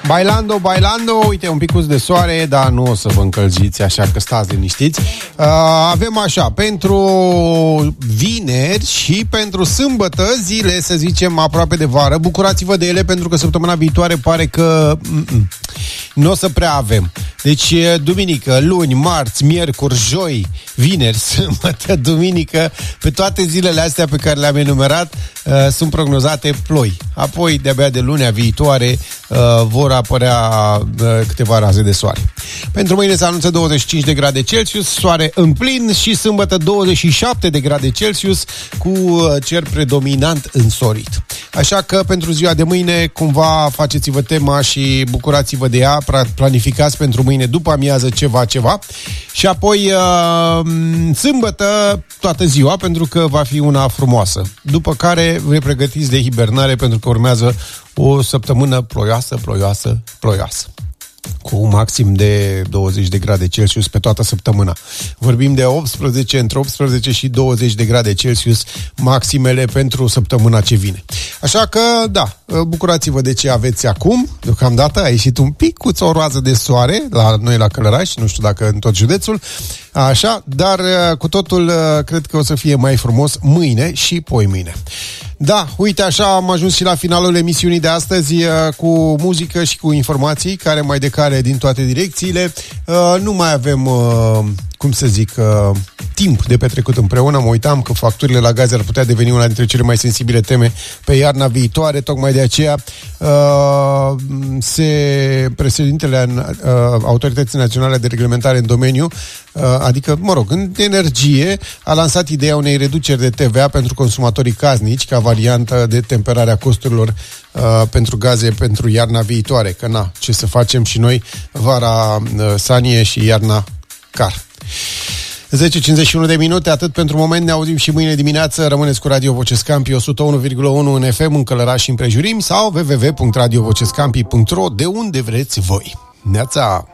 Bailando, bailando, uite un picuț de soare, dar nu o să vă încălziți, așa că stați liniștiți. Avem așa, pentru vineri și pentru sâmbătă, zile, să zicem, aproape de vară. Bucurați-vă de ele, pentru că săptămâna viitoare pare că nu o să prea avem. Deci, duminică, luni, marți, miercuri, joi, vineri, sâmbătă, duminică, pe toate zilele astea pe care le-am enumerat, sunt prognozate ploi. Apoi, de-abia de lunea viitoare, vor apărea câteva raze de soare. Pentru mâine se anunță 25 de grade Celsius, soare în plin, și sâmbătă 27 de grade Celsius cu cer predominant însorit. Așa că pentru ziua de mâine, cumva faceți-vă tema și bucurați-vă de ea, planificați pentru mâine după amiază ceva. Și apoi sâmbătă toată ziua, pentru că va fi una frumoasă. După care vă pregătiți de hibernare, pentru că urmează o săptămână ploioasă, cu maxim de 20 de grade Celsius pe toată săptămâna. Vorbim de între 18 și 20 de grade Celsius maximele pentru săptămâna ce vine. Așa că, da, bucurați-vă de ce aveți acum. Deocamdată a ieșit un pic cu o roază de soare la noi la Călăraș, nu știu dacă în tot județul, așa, dar cu totul cred că o să fie mai frumos mâine și poimâine. Da, uite, așa am ajuns și la finalul emisiunii de astăzi, cu muzică și cu informații care mai decale din toate direcțiile. Nu mai avem, timp de petrecut împreună. Mă uitam că facturile la gaze ar putea deveni una dintre cele mai sensibile teme pe iarna viitoare. Tocmai de aceea președintele Autorității Naționale de Reglementare în domeniu, adică, în energie, a lansat ideea unei reduceri de TVA pentru consumatorii casnici, ca variantă de temperare a costurilor pentru gaze pentru iarna viitoare. Că ce să facem și noi, vara sanie și iarna car. 10:51 de minute, atât pentru moment. Ne auzim și mâine dimineață. Rămâneți cu Radio Voce Scampi 101,1 în FM în Călăraș și împrejurimi, sau www.radiovocescampi.ro, de unde vreți voi. Neața!